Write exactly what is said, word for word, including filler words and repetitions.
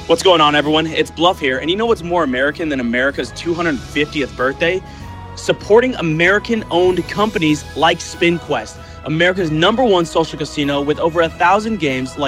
What's going on, everyone? It's Bluff here, and you know what's more American than America's two hundred fiftieth birthday? Supporting American-owned companies like SpinQuest, America's number one social casino with over a thousand games like